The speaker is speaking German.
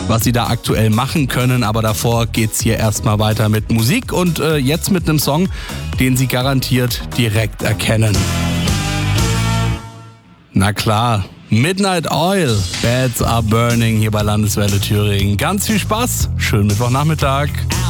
was sie da aktuell machen können. Aber davor geht's hier erstmal weiter mit Musik und jetzt mit einem Song, den Sie garantiert direkt erkennen. Na klar, Midnight Oil, Beds Are Burning hier bei Landeswelle Thüringen. Ganz viel Spaß, schönen Mittwochnachmittag.